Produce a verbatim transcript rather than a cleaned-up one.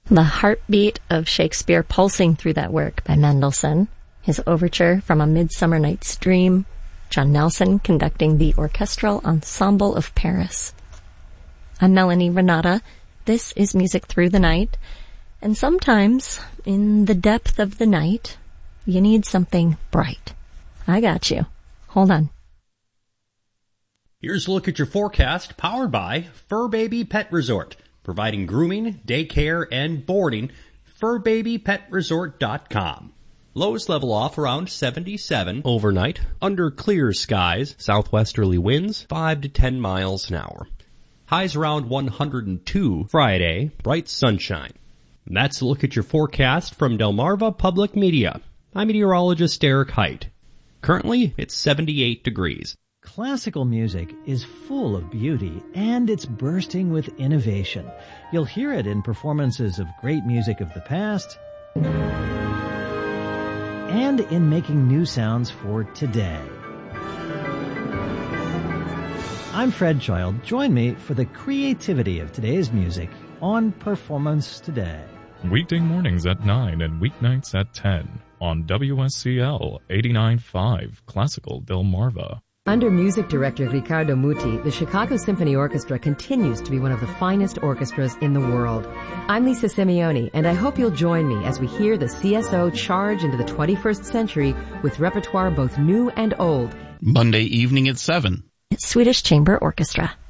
The heartbeat of Shakespeare pulsing through that work by Mendelssohn, his overture from A Midsummer Night's Dream, John Nelson conducting the Orchestral Ensemble of Paris. I'm Melanie Renata. This is Music Through the Night, and sometimes, in the depth of the night, you need something bright. I got you. Hold on. Here's a look at your forecast, powered by Fur Baby Pet Resort, providing grooming, daycare, and boarding. fur baby pet resort dot com. Lows level off around seventy-seven overnight, under clear skies, southwesterly winds five to ten miles an hour. Highs around one hundred two Friday, bright sunshine. And that's a look at your forecast from Delmarva Public Media. I'm meteorologist Derek Height. Currently, it's seventy-eight degrees. Classical music is full of beauty, and it's bursting with innovation. You'll hear it in performances of great music of the past and in making new sounds for today. I'm Fred Child. Join me for the creativity of today's music on Performance Today. Weekday mornings at nine and weeknights at ten on W S C L eighty-nine point five Classical Delmarva. Under music director Riccardo Muti, the Chicago Symphony Orchestra continues to be one of the finest orchestras in the world. I'm Lisa Simeone, and I hope you'll join me as we hear the C S O charge into the twenty-first century with repertoire both new and old. Monday evening at seven. Swedish Chamber Orchestra.